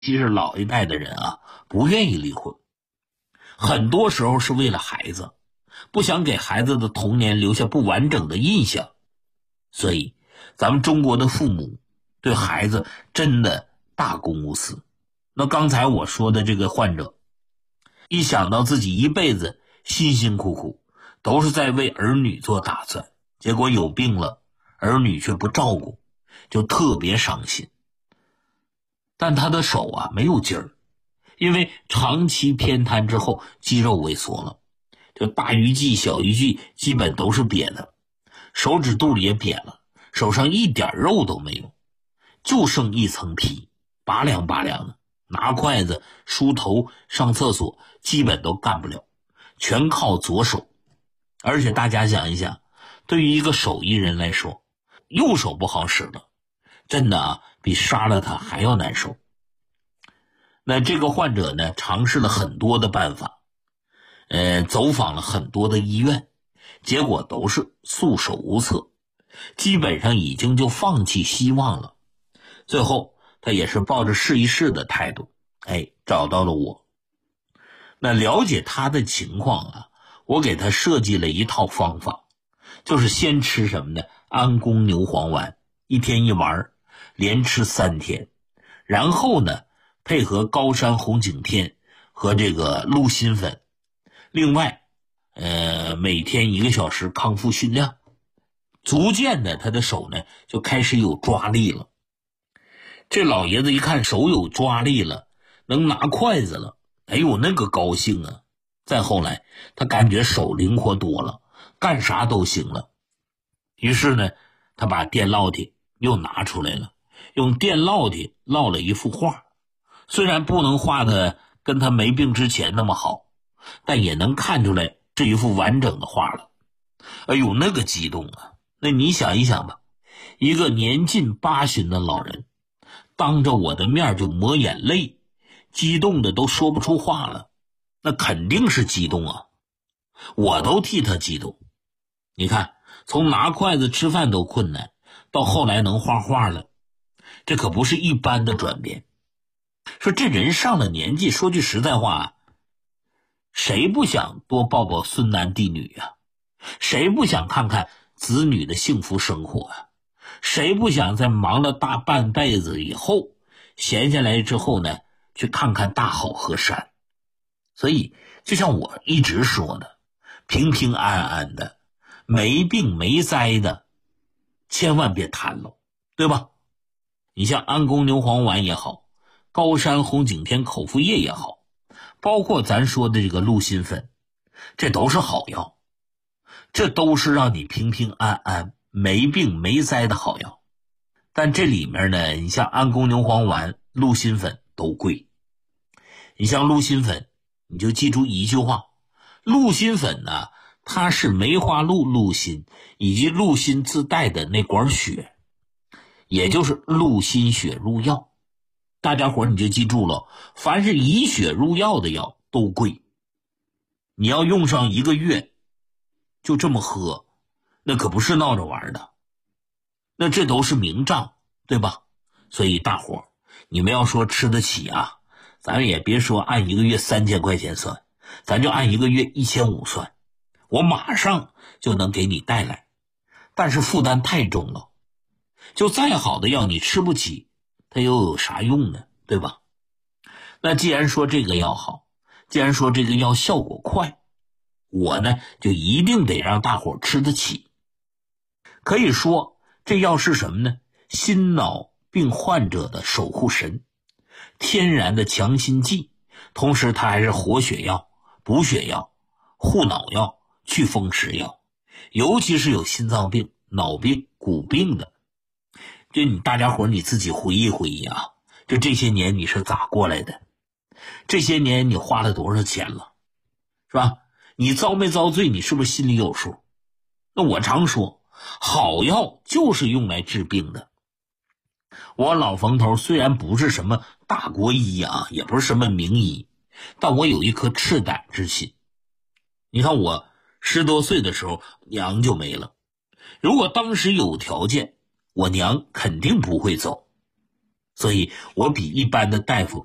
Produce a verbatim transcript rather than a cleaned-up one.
其实老一代的人啊，不愿意离婚，很多时候是为了孩子，不想给孩子的童年留下不完整的印象。所以咱们中国的父母对孩子真的大公无私。那刚才我说的这个患者，一想到自己一辈子辛辛苦苦都是在为儿女做打算，结果有病了，儿女却不照顾，就特别伤心。但他的手啊没有劲儿，因为长期偏瘫之后肌肉萎缩了，就大鱼际小鱼际基本都是瘪的，手指肚里也瘪了，手上一点肉都没有，就剩一层皮，拔凉拔凉的，拿筷子梳头上厕所基本都干不了，全靠左手。而且大家想一想，对于一个手艺人来说，右手不好使了，真的啊，比杀了他还要难受。那这个患者呢，尝试了很多的办法，呃，走访了很多的医院，结果都是束手无策，基本上已经就放弃希望了。最后他也是抱着试一试的态度，哎，找到了我。那了解他的情况啊，我给他设计了一套方法，就是先吃什么呢？安宫牛黄丸，一天一丸，连吃三天。然后呢，配合高山红景天和这个鹿心粉。另外，呃，每天一个小时康复训练。逐渐的，他的手呢就开始有抓力了。这老爷子一看手有抓力了，能拿筷子了，哎呦，那个高兴啊！再后来，他感觉手灵活多了，干啥都行了。于是呢，他把电烙铁又拿出来了，用电烙铁烙了一幅画。虽然不能画的跟他没病之前那么好，但也能看出来是一幅完整的画了。哎呦，那个激动啊！那你想一想吧，一个年近八旬的老人，当着我的面就抹眼泪，激动的都说不出话了，那肯定是激动啊！我都替他激动。你看，从拿筷子吃饭都困难，到后来能画画了，这可不是一般的转变。说这人上了年纪，说句实在话，谁不想多抱抱孙男弟女啊？谁不想看看子女的幸福生活啊？谁不想在忙了大半辈子以后，闲下来之后呢，去看看大好河山？所以就像我一直说的，平平安安的，没病没灾的，千万别贪了，对吧？你像安宫牛黄丸也好，高山红景天口服液也好，包括咱说的这个鹿心粉，这都是好药，这都是让你平平安安没病没灾的好药。但这里面呢，你像安宫牛黄丸、鹿心粉都贵。你像鹿心粉，你就记住一句话，鹿心粉呢，它是梅花鹿鹿心以及鹿心自带的那管血，也就是鹿心血入药。大家伙你就记住了，凡是以血入药的药都贵，你要用上一个月就这么喝，那可不是闹着玩的，那这都是明账，对吧？所以大伙你们要说吃得起啊，咱也别说按一个月三千块钱算，咱就按一个月一千五算，我马上就能给你带来。但是负担太重了，就再好的药你吃不起，它又有啥用呢？对吧？那既然说这个药好，既然说这个药效果快，我呢就一定得让大伙吃得起。可以说这药是什么呢？心脑病患者的守护神，天然的强心剂，同时它还是活血药、补血药、护脑药、祛风湿药，尤其是有心脏病、脑病、骨病的。就你大家伙你自己回忆回忆啊，就这些年你是咋过来的？这些年你花了多少钱了，是吧？你遭没遭罪，你是不是心里有数？那我常说，好药就是用来治病的。我老冯头虽然不是什么大国医啊，也不是什么名医，但我有一颗赤胆之心。你看我十多岁的时候娘就没了，如果当时有条件，我娘肯定不会走，所以我比一般的大夫